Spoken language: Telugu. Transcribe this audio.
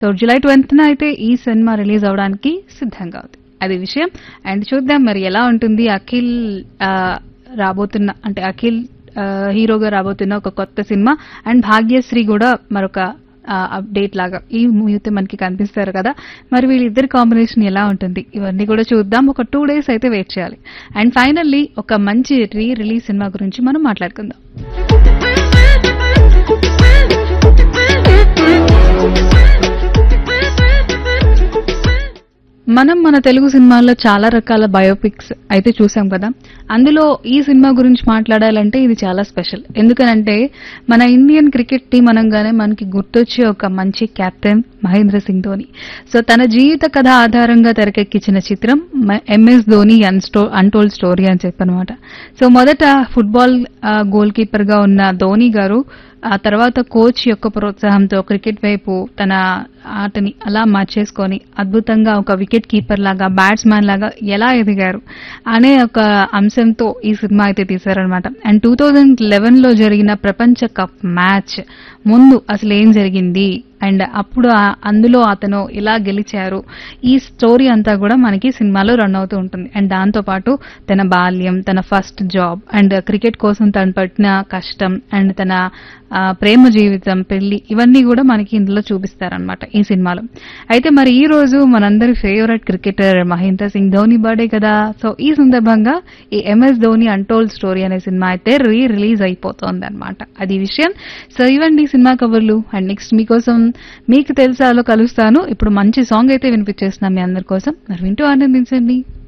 సో జూలై 20న అయితే ఈ సినిమా రిలీజ్ అవడానికి సిద్ధంగా ఉంది. అది విషయం. అండ్ చూద్దాం మరి ఎలా ఉంటుంది అఖిల్ రాబోతున్న అంటే అఖిల్ హీరోగా రాబోతున్న ఒక కొత్త సినిమా అండ్ భాగ్యశ్రీ కూడా మరొక అప్డేట్ లాగా ఈ మూవీతో మనకి కనిపిస్తారు కదా. మరి వీళ్ళిద్దరి కాంబినేషన్ ఎలా ఉంటుంది ఇవన్నీ కూడా చూద్దాం. ఒక 2 days అయితే వెయిట్ చేయాలి. అండ్ ఫైనల్లీ ఒక మంచి రిలీజ్ సినిమా గురించి మనం మాట్లాడుకుందాం. మనం మన తెలుగు సినిమాల్లో చాలా రకాల బయోపిక్స్ అయితే చూసాం కదా. అందులో ఈ సినిమా గురించి మాట్లాడాలంటే ఇది చాలా స్పెషల్. ఎందుకనంటే మన ఇండియన్ క్రికెట్ టీం అనగానే మనకి గుర్తొచ్చే ఒక మంచి కెప్టెన్ మహేంద్ర సింగ్ ధోని. సో తన జీవిత కథ ఆధారంగా తెరకెక్కించిన చిత్రం MS ధోని అన్టోల్డ్ స్టోరీ అని చెప్పనమాట. సో మొదట ఫుట్బాల్ గోల్ కీపర్ గా ఉన్న ధోని గారు ఆ తర్వాత కోచ్ యొక్క ప్రోత్సాహంతో క్రికెట్ వైపు తన ఆటని అలా మార్చేసుకొని అద్భుతంగా ఒక వికెట్ కీపర్ లాగా బ్యాట్స్మెన్ లాగా ఎలా ఎదిగారు అనే ఒక అంశంతో ఈ సినిమా అయితే తీశారనమాట. అండ్ 2011లో జరిగిన ప్రపంచ కప్ మ్యాచ్ ముందు అసలు ఏం జరిగింది అండ్ అప్పుడు అందులో అతను ఎలా గెలిచారు ఈ స్టోరీ అంతా కూడా మనకి సినిమాలో రన్ అవుతూ ఉంటుంది. అండ్ దాంతో పాటు తన బాల్యం, తన ఫస్ట్ జాబ్ అండ్ క్రికెట్ కోసం తను పట్టిన కష్టం అండ్ తన ప్రేమ జీవితం, పెళ్లి ఇవన్నీ కూడా మనకి ఇందులో చూపిస్తారనమాట ఈ సినిమాలో. అయితే మరి ఈ రోజు మనందరి favourite cricketer Mahindra Singh Dhoni birthday కదా. సో ఈ సందర్భంగా ఈ MS ధోని అన్టోల్డ్ స్టోరీ అనే సినిమా అయితే రిలీజ్ అయిపోతుంది అనమాట. అది విషయం. సో ఇవ్వండి సినిమా కబుర్లు. అండ్ నెక్స్ట్ మీకోసం మీకు తెలుసాలో కలుస్తాను. ఇప్పుడు మంచి సాంగ్ అయితే వినిపించేస్తున్నాం మీ అందరి కోసం. మరి వింటూ ఆనందించండి.